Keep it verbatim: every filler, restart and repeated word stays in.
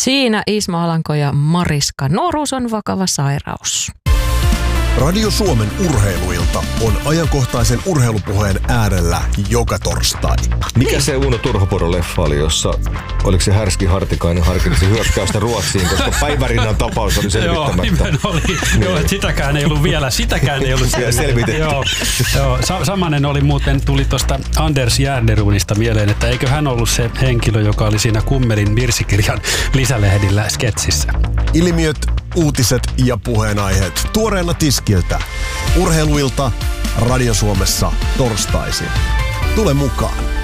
Siinä Ismo Alanko ja Mariska. Nuoruus on vakava sairaus. Radio Suomen urheiluilta on ajankohtaisen urheilupuheen äärellä joka torstai. Mikä niin. se Uno Turhopuro-leffa oli, jossa oliko se Härski Hartikainen harkitsi hyökkäystä Ruotsiin, koska Päivärinnan tapaus oli selvittämättä. Joo, nimen oli. Niin. Joo, sitäkään ei ollut vielä, sitäkään ei ollut selvitetty. Joo, joo. Sa- samanen oli muuten, tuli tuosta Anders Järnerunista mieleen, että eikö hän ollut se henkilö, joka oli siinä Kummelin virsikirjan lisälehdillä sketsissä. Ilmiöt, uutiset ja puheenaiheet tuoreena tiskiltä. Urheiluilta Radio Suomessa torstaisin. Tule mukaan.